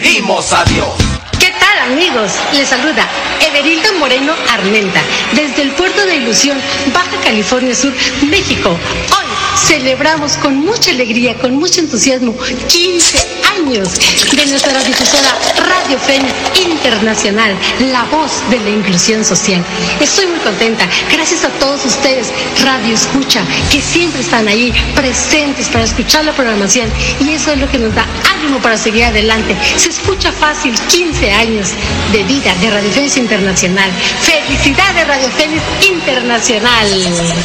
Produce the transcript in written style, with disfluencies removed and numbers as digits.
pedimos a Dios. ¿Qué tal, amigos? Les saluda Everilda Moreno Armenta, desde el puerto de Ilusión, Baja California Sur, México. Hoy celebramos con mucha alegría, con mucho entusiasmo, 15 años de nuestra radiodifusora Radio Fénix Internacional, la voz de la inclusión social. Estoy muy contenta, gracias a todos ustedes, Radio Escucha, que siempre están ahí presentes para escuchar la programación, y eso es lo que nos da ánimo para seguir adelante. Se escucha fácil, 15 años de vida de Radio Fénix Internacional. ¡Felicidades, Radio Fénix Internacional!